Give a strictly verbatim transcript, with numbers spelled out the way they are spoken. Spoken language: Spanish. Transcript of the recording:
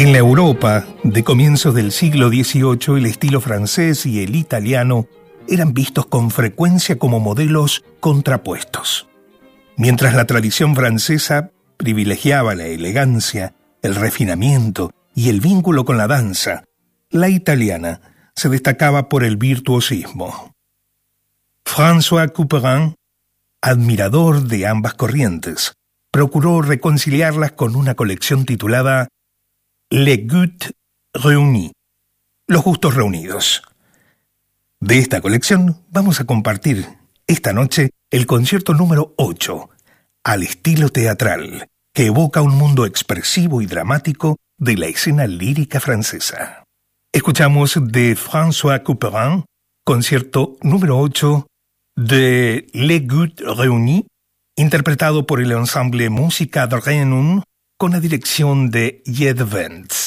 En la Europa de comienzos del siglo dieciocho, el estilo francés y el italiano eran vistos con frecuencia como modelos contrapuestos. Mientras la tradición francesa privilegiaba la elegancia, el refinamiento y el vínculo con la danza, la italiana se destacaba por el virtuosismo. François Couperin, admirador de ambas corrientes, procuró reconciliarlas con una colección titulada Les Goûts Réunis, los gustos reunidos. De esta colección vamos a compartir esta noche el concierto número ocho, al estilo teatral, que evoca un mundo expresivo y dramático de la escena lírica francesa. Escuchamos de François Couperin, concierto número ocho de Les Goûts Réunis, interpretado por el ensemble Musica Drenum con la dirección de Jed Vents.